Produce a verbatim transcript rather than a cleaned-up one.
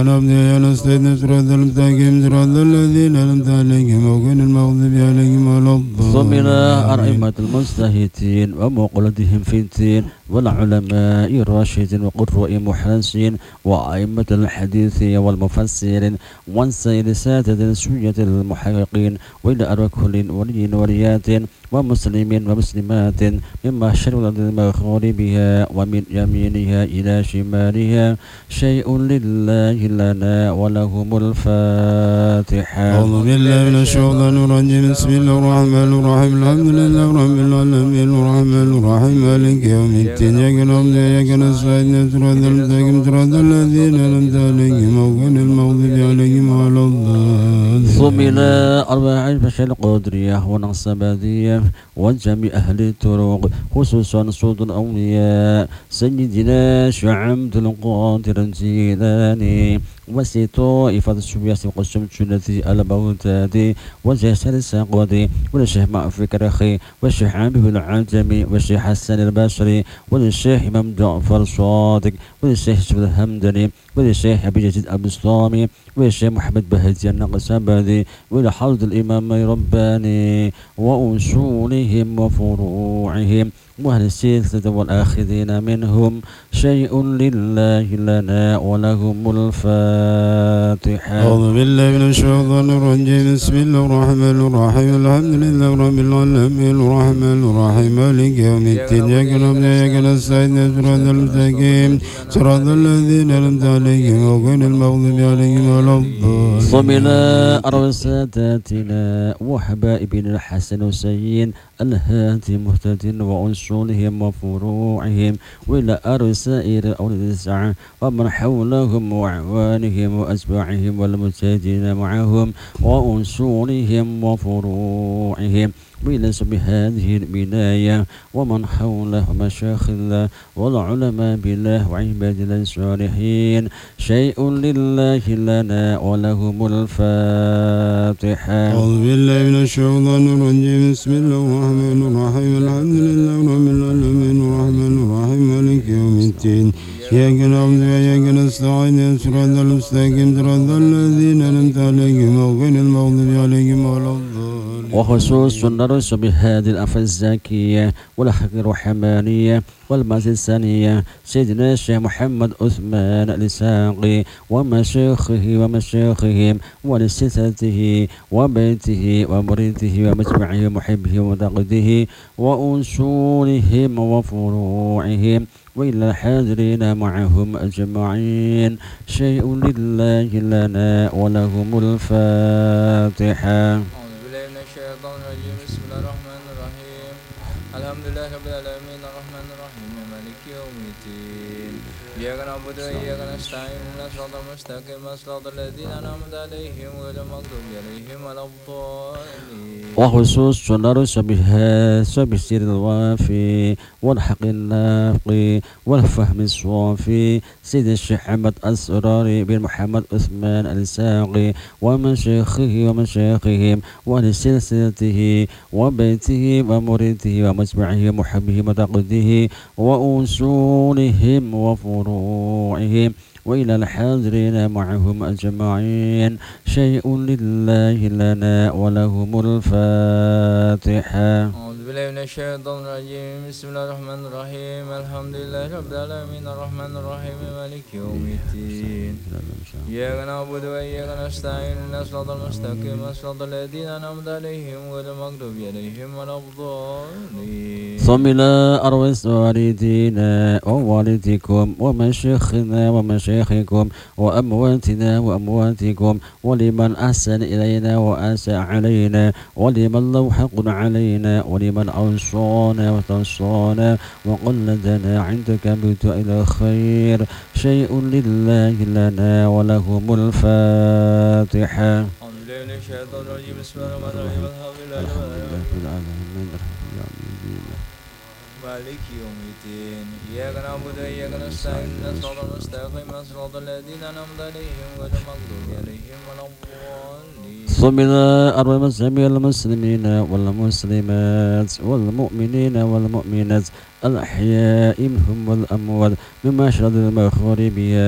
نعبد وإياك نستعين صراط المستقيم صراط الذين أنعمت عليهم غير المغضوب عليهم ولا الضالين. ضمن أئمة المجتهدين ومقلدهم في الدين والعلماء الراشدين وقراء محرسين وأئمة الحديث والمفسرين وسائر سادة السنة المحققين وإلى أرواح كل ولي وليات ومسلمين ومسلمات مما شر الأرض مغاربها ومن يمينها إلى شمالها شيء لله لنا ولهم الفاتحة. أعوذ بالله من الشيطان الرجيم بسم الله الرحمن الرحيم الحمد لله رب العالمين الرحمن الرحيم مالك يوم الدين إياك نعبد وإياك نستعين صراط المستقيم صراط الذين أنعمت عليهم غير المغضوب عليهم ولا الضالين. ضمن أرباع الفشل القدرية ونقصبادية وجميع أهل الطرق خصوصا صوت الأولياء سيدنا شعبد القادر الجيلاني وسطائفة السويس وقسم التي البغدادي وجسر الساقودي والشيخ معفي كرخي والشيخ عابد العجمي والشيخ حسن البصري والشيخ إمام جعفر الصادق والشيخ شبل الهمداني والشيخ أبي يزيد أبو الصامي والشيخ محمد بهجي النقصبادي والحوض الإمام رباني وأصولهم وفروعهم وأهل السلسلة والآخذين منهم شيء لله لنا ولهم الفاتحة. أعوذ بالله من الشيطان الرجيم بسم الله الرحمن الرحيم الحمد لله رب العالمين الرحمن الرحيم مالك يوم الدين إياك نعبد وإياك نستعين صراط المستقيم صراط الذين أنعمت عليهم غير المغضوب عليهم ولا الضالين. ضمن أرواح ساداتنا وحبائبنا الحسن والسين الهادي مهتد وأصولهم وفروعهم وإلى أرواح سائر أولاد الساعة ومن حولهم وأعوانهم وأتباعهم والمجتهدين معهم وأصولهم وفروعهم وإلى سب هذه البداية ومن حوله ومشايخ الله والعلماء بالله وعباد الله الصالحين شيء لله لنا ولهم الفاتحة. أعوذ بالله من الشيطان الرجيم بسم الله الرحمن الرحيم الحمد لله رب العالمين الرحمن الرحيم مالك يوم الدين إياك نعبد وإياك نستعين صراط المستقيم صراط الذين أنعمت عليهم غير المغضوب عليهم ولا الضالين. وخصوص النرس بهذه الأفعال الزكية والأخلاق الرحمانية والمعزة الثانية سيدنا الشيخ محمد عثمان الإسحاقي ومشايخه ومشايخهم ولسلسلته وبيته ومريده ومتبعه ومحبه ومعتقده وأصولهم وفروعهم وإلى الحاضرين معهم أجمعين شيء لله لنا ولهم الفاتحة. بسم الله الرحمن الرحيم الحمد لله رب العالمين الرحمن الرحيم مالك يوم الدين إياك نعبد وإياك نستعين اهدنا الصراط المستقيم صراط الذين أنعمت عليهم غير المغضوب عليهم ولا الضالين. وخصوص النرس بها سبسير الوافي والحق النافقي والفهم الصافي سيد الشيخ أحمد السراري بن محمد عثمان الساقي ومشايخه ومشايخهم ولسلسلته وبيته ومريده ومتبعه ومحبه ومعتقده وأصولهم وفروعهم وإلى الحاضرين معهم أجمعين شيء لله لنا ولهم الفاتحة. أعوذ بالله من الشيطان الرجيم بسم الله الرحمن الرحيم الحمد لله رب العالمين الرحمن الرحيم مالك يوم الدين إياك نعبد وإياك نستعين اهدنا الصراط المستقيم صراط الذين أنعمت عليهم غير المغضوب عليهم ولا الضالين. ضمن أرواح والدينا ووالدكم ومشايخنا ومشايخكم وأمواتنا وأمواتكم ولمن أحسن إلينا وأساء علينا ولمن له حق علينا ولمن أوصانا وتوصانا وقلدنا عندك بدعاء إلى خير شيء لله لنا ولهم الفاتحة. أعوذ بالله من الشيطان الرجيم بسم الله الرحمن الرحيم الحمد لله رب العالمين مالك يوم الدين إياك نعبد وإياك نستعين اهدنا الصراط المستقيم صراط الذين أنعمت عليهم غير المغضوب عليهم ولا الضالين. ضمن أرواح جميع المسلمين والمسلمات والمؤمنين والمؤمنات الأحياء منهم والأموات بما شرد المغاربية